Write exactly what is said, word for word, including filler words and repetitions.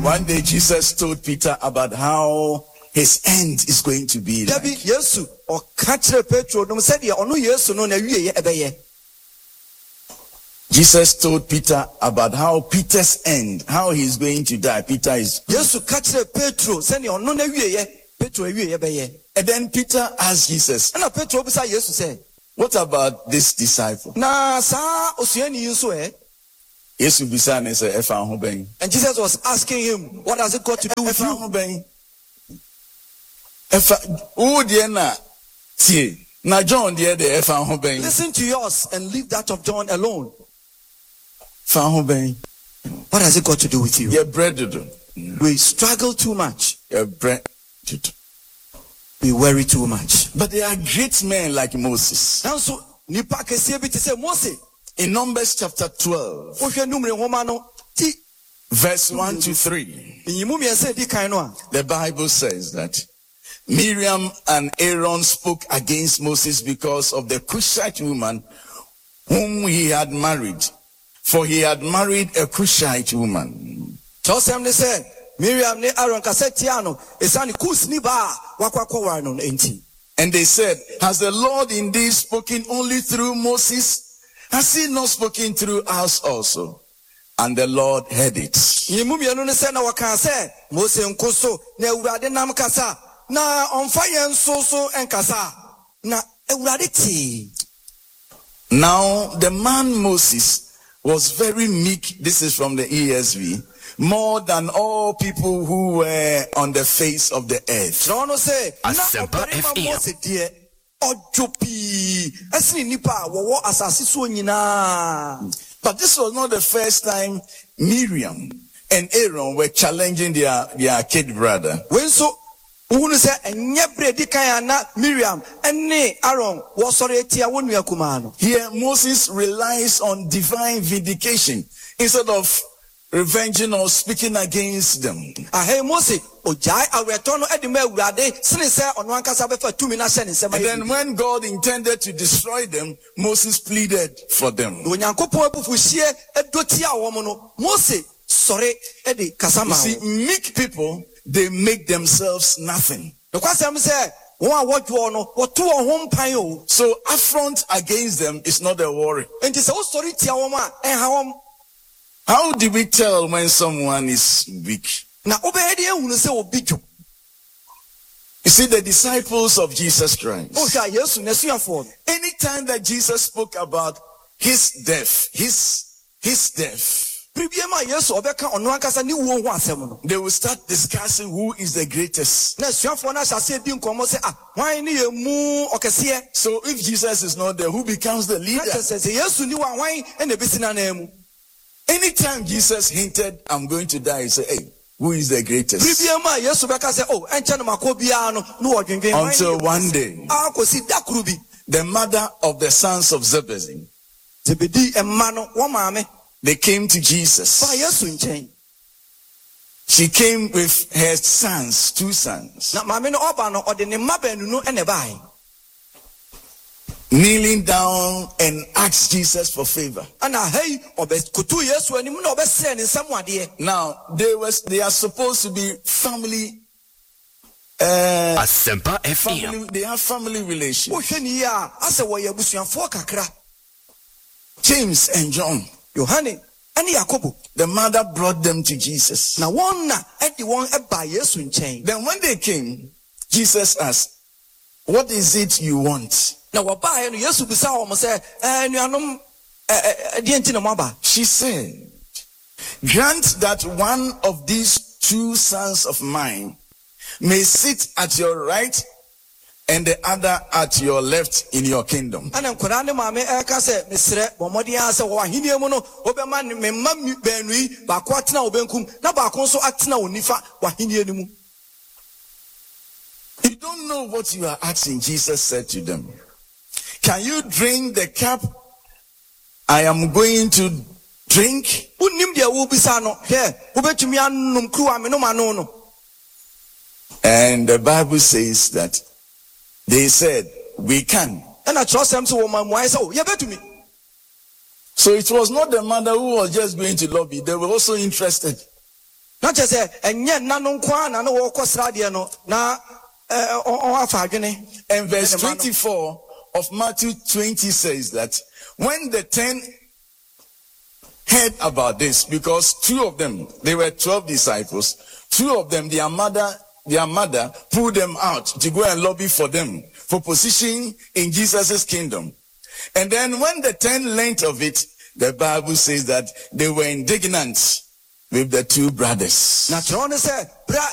One day Jesus told Peter about how his end is going to be like. Jesus told Peter about how Peter's end, how he's going to die. Peter is. And then Peter asked Jesus, what about this disciple? And Jesus was asking him, what has it got to do with you? Listen to yours and leave that of John alone. What has it got to do with you? We struggle too much. We worry too much. But there are great men like Moses. In Numbers chapter twelve, verse one to three, the Bible says that Miriam and Aaron spoke against Moses because of the Cushite woman whom he had married. For he had married a Cushite woman. Miriam ne Aaron kasetiano esani kusni ba wakwakwa no enti. And they said, has the Lord indeed spoken only through Moses? Has he not spoken through us also? And the Lord heard it. Yimumienu ne se na waka se Mose nkoso na Ewurade nam kasa na onfa yen so so enkasa na Ewurade ti. Now the man Moses was very meek. This is from the E S V. More than all people who were on the face of the earth. Asempa F M. But this was not the first time Miriam and Aaron were challenging their, their kid brother. When so Miriam and Aaron was here Moses relies on divine vindication instead of revenging or speaking against them. And then when God intended to destroy them, Moses pleaded for them. You see, meek people, they make themselves nothing. So affront against them is not a worry. How do we tell when someone is weak? You see, the disciples of Jesus Christ, anytime that Jesus spoke about his death, his, his death, they will start discussing who is the greatest. So if Jesus is not there, who becomes the leader? Anytime Jesus hinted, I'm going to die, he said, hey, who is the greatest? Until one day, the mother of the sons of Zebedee, they came to Jesus. She came with her sons, two sons. Kneeling down and asked Jesus for favor. Now they was they are supposed to be family. Uh, Asempa F M. Family, they have family relations. James and John, Yohane, and Jacob. The mother brought them to Jesus. Then when they came, Jesus asked, "What is it you want?" She said, grant that one of these two sons of mine may sit at your right and the other at your left in your kingdom. You don't know what you are asking, Jesus said to them. Can you drink the cup I am going to drink? And the Bible says that they said, we can. So it was not the mother who was just going to lobby. They were also interested. Not just say, and yet none kwan and no walk no na on and verse twenty-four of Matthew twenty says that when the ten heard about this, because two of them, they were twelve disciples, two of them, their mother, their mother pulled them out to go and lobby for them for position in Jesus' kingdom. And then when the ten learned of it, the Bible says that they were indignant with the two brothers. Na trone se bra